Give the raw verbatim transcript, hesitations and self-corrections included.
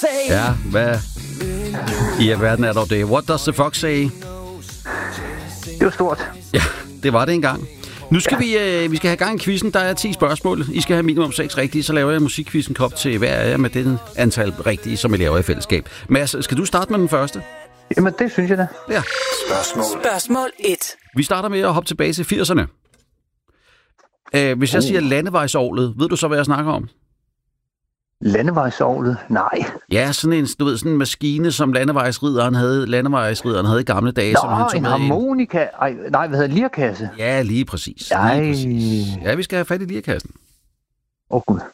Ja, hvad i alverden er dog det? What does the fox say? Det var stort. Ja, det var det engang. Nu skal ja. vi, øh, vi skal have gang i quizzen. Der er ti spørgsmål. I skal have minimum seks rigtige, så laver jeg musikquizzen kop til hver af jer med den antal rigtige, som I laver i fællesskab. Mads, skal du starte med den første? Jamen, det synes jeg da. Ja. Spørgsmål. Spørgsmål et. Vi starter med at hoppe tilbage til firserne. Øh, hvis jeg uh. siger landevejsovlet, ved du så, hvad jeg snakker om? Landevejsovlet? Nej. Ja, sådan en, du ved, sådan en maskine, som landevejsridderen havde, landevejsridderen havde i gamle dage. Nå, som han tog en med harmonika. Ej, nej, hvad hedder lirkasse? Ja, lige præcis. Ej. Lige præcis. Ja, vi skal have fat i lirkassen. Åh, oh, Gud.